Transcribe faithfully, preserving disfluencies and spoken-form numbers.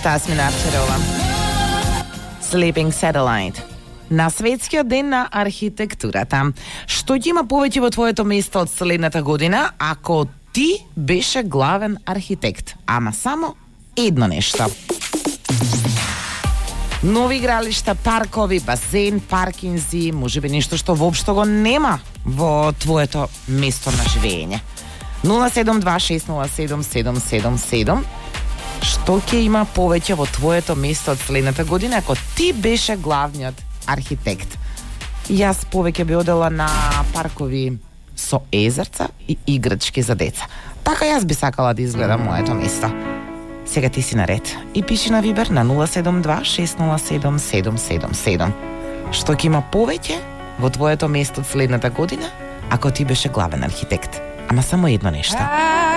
Тасмина Арчерова. Sleeping Satellite. На светскиот ден на архитектурата. Што ќе има повеќе во твоето место од следната година ако ти беше главен архитект? Ама само едно нешто. Нови игралишта, паркови, базен, паркинзи, можеби нешто што воопшто го нема во твоето место на живење. нула седум два шест нула седум седум седум седум. Што ќе има повеќе во твоето место од следната година ако ти беше главниот архитект? Јас повеќе би одела на паркови со езерца и играчки за деца. Така јас би сакала да изгледа моето место. Сега ти си наред и пиши на Вибер на нула седум два шест нула седум седум седум седум. Што ќе има повеќе во твоето место од следната година ако ти беше главен архитект? Ама само едно нешто.